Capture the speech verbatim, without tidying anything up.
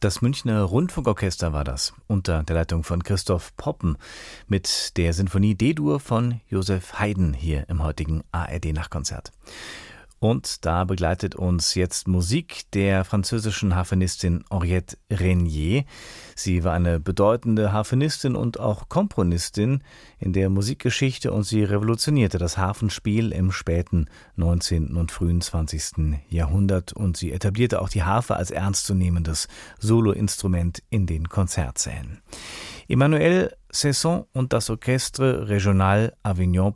Das Münchner Rundfunkorchester war das, unter der Leitung von Christoph Poppen, mit der Sinfonie D-Dur von Joseph Haydn hier im heutigen A R D-Nachtkonzert. Und da begleitet uns jetzt Musik der französischen Harfenistin Henriette Régnier. Sie war eine bedeutende Harfenistin und auch Komponistin in der Musikgeschichte und sie revolutionierte das Harfenspiel im späten neunzehnten und frühen zwanzigsten Jahrhundert und sie etablierte auch die Harfe als ernstzunehmendes Soloinstrument in den Konzertsälen. Emmanuel Cesson und das Orchestre Régional Avignon